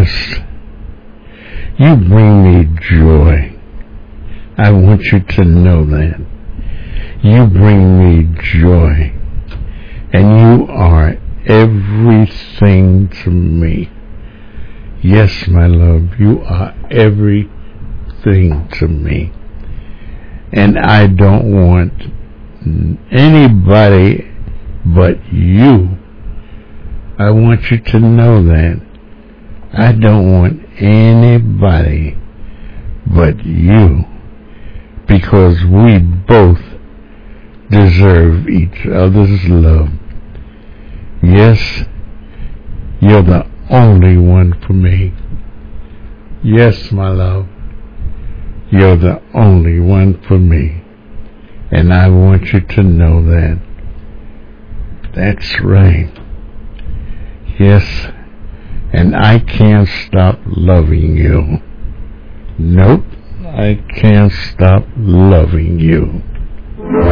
Yes, you bring me joy. I want you to know that. You bring me joy. And you are everything to me. Yes, my love, you are everything to me. And I don't want anybody but you. I want you to know that. I don't want anybody but you, because we both deserve each other's love. Yes, you're the only one for me. Yes, my love, you're the only one for me. And I want you to know that. That's right. Yes, and I can't stop loving you. Nope, I can't stop loving you.